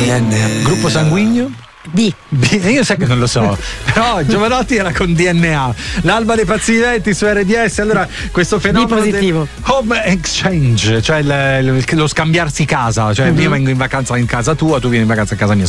DNA. Gruppo sanguigno? B. Io sai che non lo so, però Giovanotti era con DNA. L'alba dei pazzi viventi su RDS. Allora, questo fenomeno del home exchange, cioè lo scambiarsi casa, cioè io vengo in vacanza in casa tua, tu vieni in vacanza in casa mia.